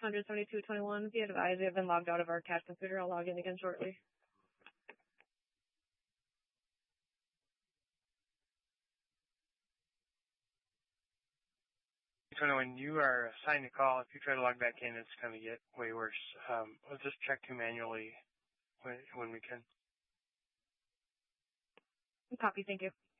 672.21. Be advised we have been logged out of our CAD computer. I'll log in again shortly. When you are assigned a call, if you try to log back in, it's going to get way worse. We'll just check you manually when we can. Copy. Thank you.